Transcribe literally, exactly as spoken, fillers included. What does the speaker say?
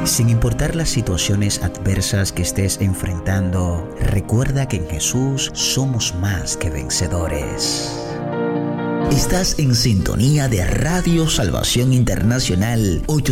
Sin importar las situaciones adversas que estés enfrentando, recuerda que en Jesús somos más que vencedores. Estás en sintonía de Radio Salvación Internacional